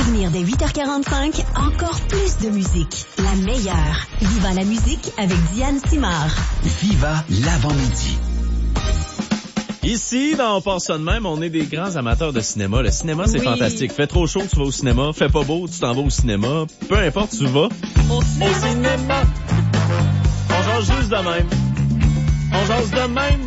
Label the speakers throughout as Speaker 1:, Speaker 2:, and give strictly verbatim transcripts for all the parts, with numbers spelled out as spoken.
Speaker 1: venir dès huit heures quarante-cinq, encore plus de musique. La meilleure. Viva la musique avec Diane Simard.
Speaker 2: Viva l'avant-midi.
Speaker 3: Ici, dans On pense ça de même, on est des grands amateurs de cinéma. Le cinéma, c'est
Speaker 4: oui.
Speaker 3: fantastique. Fait trop chaud, tu vas au cinéma. Fait pas beau, tu t'en vas au cinéma. Peu importe, tu vas
Speaker 4: au cinéma.
Speaker 3: Au cinéma. On jase juste de même. On jase de même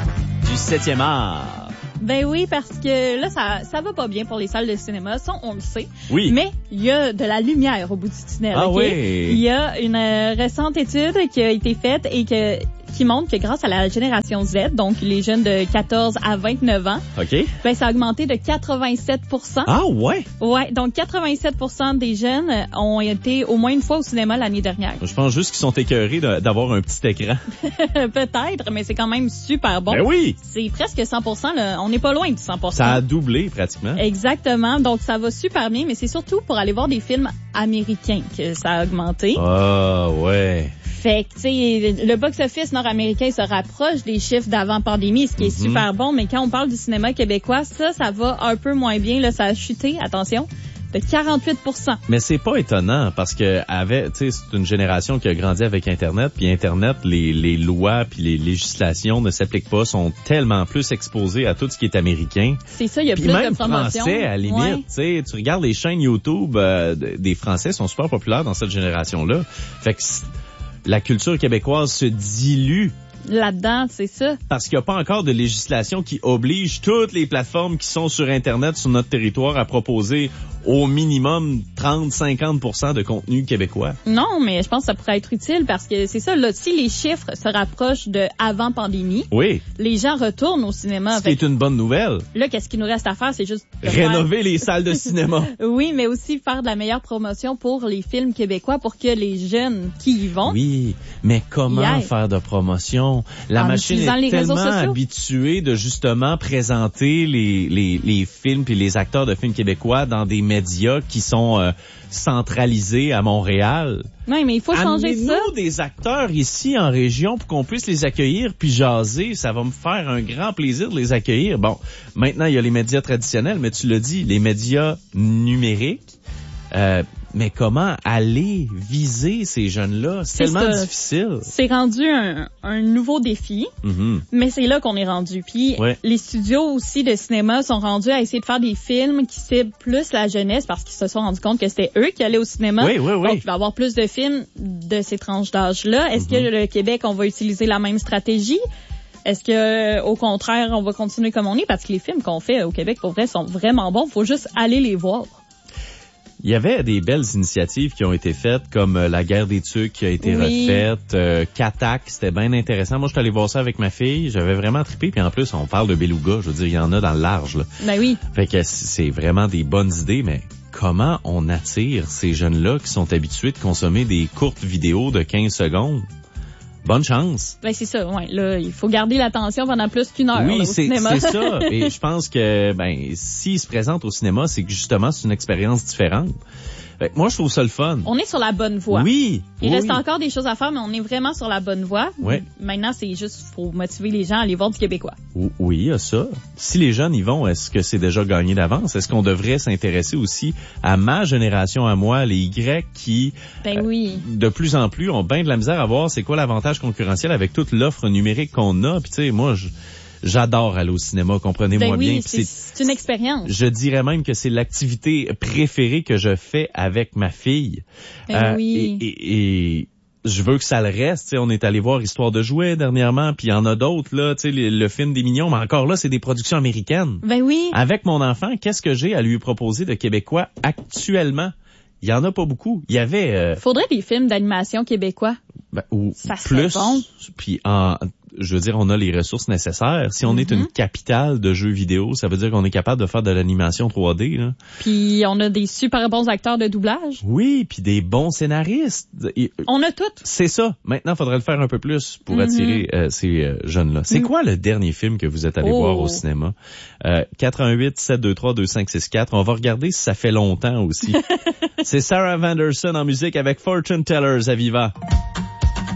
Speaker 3: du septième art.
Speaker 4: Ben oui, parce que là, ça ça va pas bien pour les salles de cinéma, ça, on le sait.
Speaker 3: Oui.
Speaker 4: Mais il y a de la lumière au bout du tunnel.
Speaker 3: Ah
Speaker 4: okay?
Speaker 3: oui.
Speaker 4: Il y a une euh, récente étude qui a été faite et que qui montre que grâce à la génération Z, donc les jeunes de quatorze à vingt-neuf ans,
Speaker 3: OK.
Speaker 4: ben ça a augmenté de quatre-vingt-sept pour cent.
Speaker 3: Ah ouais?
Speaker 4: Ouais, donc quatre-vingt-sept pour cent des jeunes ont été au moins une fois au cinéma l'année dernière.
Speaker 3: Je pense juste qu'ils sont écœurés de, d'avoir un petit écran.
Speaker 4: Peut-être, mais c'est quand même super bon.
Speaker 3: Ben oui!
Speaker 4: C'est presque cent pour cent, là. On n'est pas loin du cent pour cent.
Speaker 3: Ça a doublé pratiquement.
Speaker 4: Exactement, donc ça va super bien, mais c'est surtout pour aller voir des films américains que ça a augmenté.
Speaker 3: Ah ouais.
Speaker 4: Fait que, tu sais, le box-office nord-américain se rapproche des chiffres d'avant-pandémie, ce qui est mm-hmm. super bon, mais quand on parle du cinéma québécois, ça, ça va un peu moins bien, là, ça a chuté, attention, de quarante-huit pour cent.
Speaker 3: Mais c'est pas étonnant, parce que, avec, tu sais, c'est une génération qui a grandi avec Internet, puis Internet, les, les lois puis les législations ne s'appliquent pas, sont tellement plus exposés à tout ce qui est américain.
Speaker 4: C'est ça, il y a
Speaker 3: puis
Speaker 4: plus
Speaker 3: même
Speaker 4: de promotion.
Speaker 3: Français, à la limite,
Speaker 4: ouais.
Speaker 3: tu sais, tu regardes les chaînes YouTube, euh, des Français sont super populaires dans cette génération-là. Fait que la culture québécoise se dilue
Speaker 4: là-dedans, c'est ça.
Speaker 3: Parce qu'il n'y a pas encore de législation qui oblige toutes les plateformes qui sont sur Internet, sur notre territoire, à proposer au minimum trente à cinquante pour cent de contenu québécois.
Speaker 4: Non, mais je pense que ça pourrait être utile parce que c'est ça, là, si les chiffres se rapprochent de avant pandémie,
Speaker 3: oui.
Speaker 4: les gens retournent au cinéma.
Speaker 3: Ce qui est une bonne nouvelle.
Speaker 4: Là, qu'est-ce qu'il nous reste à faire? C'est juste
Speaker 3: rénover
Speaker 4: faire...
Speaker 3: les salles de cinéma.
Speaker 4: Oui, mais aussi faire de la meilleure promotion pour les films québécois pour que les jeunes qui y vont...
Speaker 3: Oui, mais comment faire de promotion? La
Speaker 4: en
Speaker 3: machine est tellement habituée de justement présenter les, les, les films puis les acteurs de films québécois dans des médias qui sont euh, centralisés à Montréal.
Speaker 4: Oui, mais il faut changer ça.
Speaker 3: Amenez-nous des acteurs ici en région pour qu'on puisse les accueillir puis jaser. Ça va me faire un grand plaisir de les accueillir. Bon, maintenant, il y a les médias traditionnels, mais tu l'as dit, les médias numériques. Euh, mais comment aller viser ces jeunes-là? C'est, c'est tellement ça. difficile.
Speaker 4: C'est rendu un, un nouveau défi,
Speaker 3: mm-hmm.
Speaker 4: mais c'est là qu'on est rendu. Puis
Speaker 3: ouais.
Speaker 4: les studios aussi de cinéma sont rendus à essayer de faire des films qui ciblent plus la jeunesse parce qu'ils se sont rendus compte que c'était eux qui allaient au cinéma.
Speaker 3: Oui, oui, oui.
Speaker 4: Donc, il va y avoir plus de films de ces tranches d'âge-là. Est-ce mm-hmm. que le Québec, on va utiliser la même stratégie? Est-ce que, au contraire, on va continuer comme on est? Parce que les films qu'on fait au Québec, pour vrai, sont vraiment bons. Il faut juste aller les voir.
Speaker 3: Il y avait des belles initiatives qui ont été faites, comme euh, la guerre des tucs qui a été
Speaker 4: oui.
Speaker 3: refaite, euh, Katak, c'était bien intéressant. Moi, je suis allé voir ça avec ma fille, j'avais vraiment trippé. Puis en plus, on parle de beluga, je veux dire, il y en a dans le large. Là.
Speaker 4: Ben oui.
Speaker 3: Fait que c'est vraiment des bonnes idées, mais comment on attire ces jeunes-là qui sont habitués de consommer des courtes vidéos de quinze secondes? Bonne chance.
Speaker 4: Ben c'est ça, ouais. Là, il faut garder l'attention pendant plus qu'une heure
Speaker 3: oui,
Speaker 4: là, au
Speaker 3: c'est,
Speaker 4: cinéma.
Speaker 3: c'est ça. Et je pense que ben s'ils se présentent au cinéma, c'est que justement c'est une expérience différente. Fait que moi, je trouve ça le fun.
Speaker 4: On est sur la bonne voie.
Speaker 3: Oui.
Speaker 4: Il
Speaker 3: oui,
Speaker 4: reste
Speaker 3: oui.
Speaker 4: encore des choses à faire, mais on est vraiment sur la bonne voie.
Speaker 3: Oui.
Speaker 4: Maintenant, c'est juste, faut motiver les gens à aller voir du québécois.
Speaker 3: Oui, il y a ça. Si les jeunes y vont, est-ce que c'est déjà gagné d'avance? Est-ce qu'on devrait s'intéresser aussi à ma génération, à moi, les Y qui,
Speaker 4: ben oui.
Speaker 3: euh, de plus en plus, ont bien de la misère à voir c'est quoi l'avantage concurrentiel avec toute l'offre numérique qu'on a. Puis tu sais, moi, je... J'adore aller au cinéma, comprenez-moi
Speaker 4: ben oui,
Speaker 3: bien.
Speaker 4: C'est, c'est, c'est une expérience.
Speaker 3: Je dirais même que c'est l'activité préférée que je fais avec ma fille.
Speaker 4: Ben
Speaker 3: euh,
Speaker 4: oui.
Speaker 3: Et, et, et je veux que ça le reste. T'sais, on est allé voir Histoire de jouets dernièrement, puis il y en a d'autres, là, t'sais, le, le film des Mignons, mais encore là, c'est des productions américaines.
Speaker 4: Ben oui.
Speaker 3: Avec mon enfant, qu'est-ce que j'ai à lui proposer de québécois actuellement? Il y en a pas beaucoup. Il y avait... Euh,
Speaker 4: Faudrait des films d'animation québécois.
Speaker 3: Ben, ou
Speaker 4: ça
Speaker 3: plus,
Speaker 4: bon.
Speaker 3: Puis en... Je veux dire, on a les ressources nécessaires. Si on mm-hmm. est une capitale de jeux vidéo, ça veut dire qu'on est capable de faire de l'animation trois D. Là.
Speaker 4: Puis on a des super bons acteurs de doublage.
Speaker 3: Oui, puis des bons scénaristes. Et,
Speaker 4: on a tout.
Speaker 3: C'est ça. Maintenant, il faudrait le faire un peu plus pour mm-hmm. attirer euh, ces euh, jeunes-là. C'est mm-hmm. quoi le dernier film que vous êtes allé oh. voir au cinéma? Euh, quatre un huit sept deux trois deux cinq six quatre. On va regarder si ça fait longtemps aussi. C'est Sarah Vanderson en musique avec Fortune Tellers à Viva.